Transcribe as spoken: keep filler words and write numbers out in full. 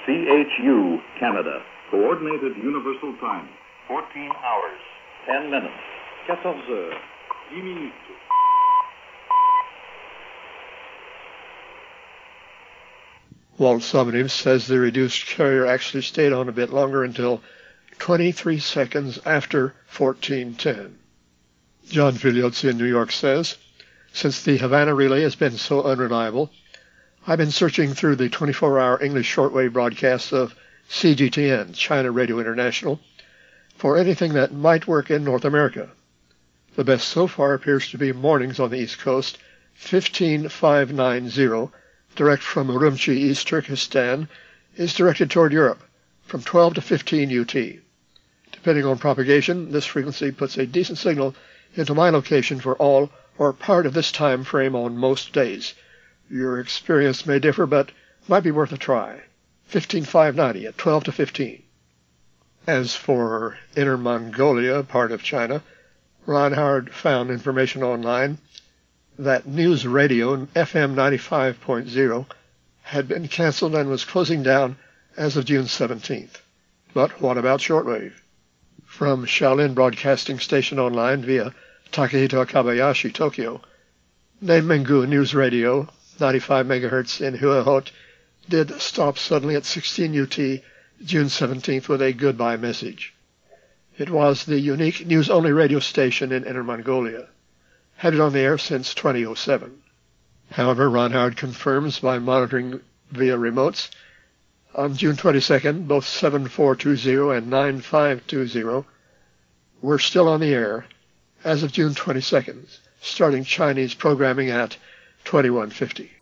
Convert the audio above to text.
C H U, Canada. Coordinated Universal Time. fourteen hours, ten minutes. quatorze heures. dix minutes. Walt Somniv says the reduced carrier actually stayed on a bit longer until twenty-three seconds after fourteen ten. John Figliozzi in New York says, since the Havana relay has been so unreliable, I've been searching through the twenty-four hour English shortwave broadcasts of C G T N, China Radio International, for anything that might work in North America. The best so far appears to be mornings on the East Coast, fifteen five ninety, direct from Urumqi, East Turkestan, is directed toward Europe, from twelve to fifteen U T. Depending on propagation, this frequency puts a decent signal into my location for all or part of this time frame on most days. Your experience may differ, but might be worth a try. fifteen five ninety at twelve to fifteen. As for Inner Mongolia, part of China, Ron Howard found information online that News Radio F M ninety-five point zero had been canceled and was closing down as of June seventeenth. But what about shortwave? From Shaolin Broadcasting Station Online via Takehito Kabayashi, Tokyo, Neimengu News Radio, ninety-five megahertz in Huehot, did stop suddenly at sixteen U T, June seventeenth, with a goodbye message. It was the unique news-only radio station in Inner Mongolia, had it on the air since twenty oh seven. However, Ron Howard confirms by monitoring via remotes, on June twenty-second, both seven four two zero and nine five two zero were still on the air as of June twenty-second, starting Chinese programming at twenty-one fifty.